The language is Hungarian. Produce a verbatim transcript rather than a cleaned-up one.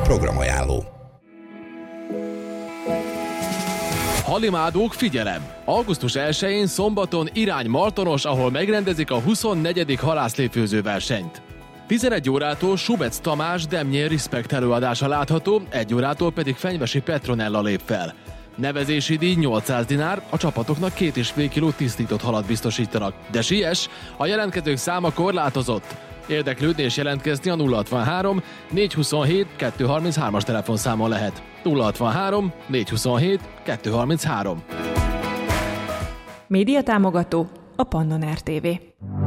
Programajánló. Halimádók, figyelem! augusztus elsején szombaton irány Martonos, ahol megrendezik a huszonnegyedik halászlépfőző versenyt. tizenegy órától Subec Tamás Demnyér Respect előadása látható, egy órától pedig Fenyvesi Petronella lép fel. Nevezési díj nyolcszáz dinár, a csapatoknak két és fél kiló tisztított halat biztosítanak. De siess, a jelentkezők száma korlátozott. Érdeklődni és jelentkezni a nulla hatvanhárom négyszázhuszonhét kétszázharminchárom-as telefonszámon lehet. nulla hatvanhárom négyszázhuszonhét kétszázharminchárom. Média támogató a Pannon er té vé.